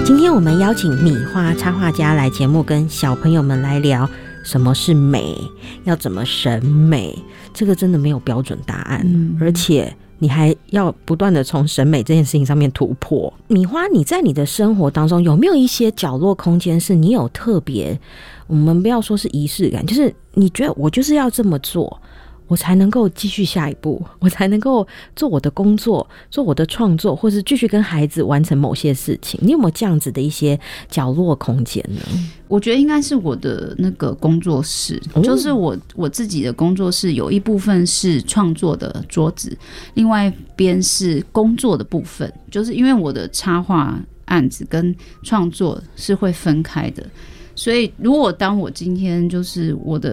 今天我们邀请米花插画家来节目，跟小朋友们来聊什么是美，要怎么审美。这个真的没有标准答案，而且你还要不断的从审美这件事情上面突破。米花，你在你的生活当中有没有一些角落空间是你有特别，我们不要说是仪式感，就是你觉得我就是要这么做，我才能够继续下一步，我才能够做我的工作，做我的创作，或是继续跟孩子完成某些事情。你有没有这样子的一些角落空间呢？ 我觉得应该是我的那个工作室，就是我自己的工作室，有一部分是创作的桌子，另外一边是工作的部分。就是因为我的插画案子跟创作是会分开的，所以如果当我今天就是我的